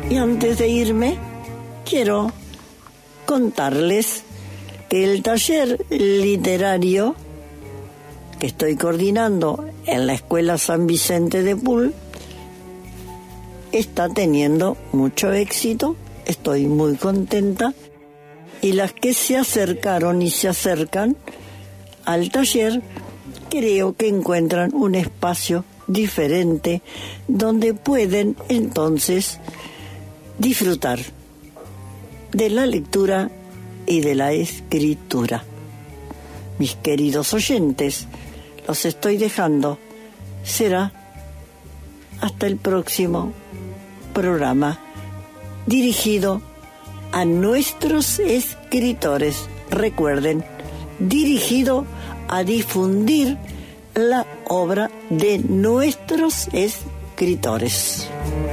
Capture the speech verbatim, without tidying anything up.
Y antes de irme, quiero contarles que el taller literario que estoy coordinando en la Escuela San Vicente de Pool está teniendo mucho éxito. Estoy muy contenta. Y las que se acercaron y se acercan al taller, creo que encuentran un espacio diferente donde pueden entonces disfrutar de la lectura y de la escritura. Mis queridos oyentes, los estoy dejando. Será hasta el próximo programa dirigido a nuestros escritores. Recuerden, dirigido a difundir la obra de nuestros escritores.